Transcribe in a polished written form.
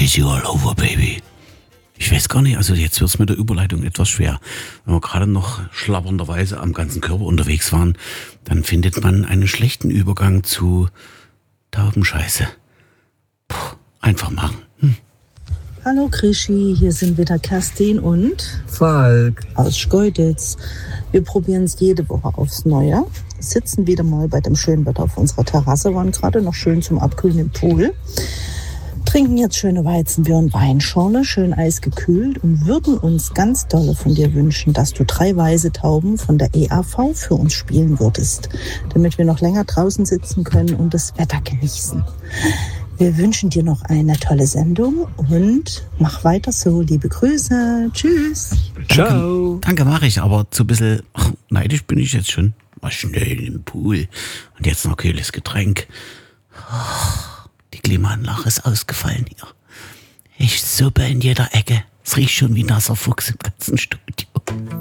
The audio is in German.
Crazy all over, baby. Ich weiß gar nicht, also jetzt wird's mit der Überleitung etwas schwer. Wenn wir gerade noch schlappernderweise am ganzen Körper unterwegs waren, dann findet man einen schlechten Übergang zu Taubenscheiße. Puh, einfach machen. Hallo Krischi, hier sind wieder Kerstin und Falk aus Schkeuditz. Wir probieren es jede Woche aufs Neue. Sitzen wieder mal bei dem schönen Wetter auf unserer Terrasse, waren gerade noch schön zum Abkühlen im Pool. Trinken jetzt schöne Weizenbier und Weinschorle, schön eisgekühlt und würden uns ganz dolle von dir wünschen, dass du 3 weiße Tauben von der EAV für uns spielen würdest, damit wir noch länger draußen sitzen können und das Wetter genießen. Wir wünschen dir noch eine tolle Sendung und mach weiter so. Liebe Grüße. Tschüss. Ciao. Danke, mache ich, aber so ein bisschen neidisch bin ich jetzt schon. Mal schnell im Pool und jetzt noch kühles Getränk. Die Klimaanlage ist ausgefallen hier. Ich suppe in jeder Ecke. Es riecht schon wie nasser Fuchs im ganzen Studio.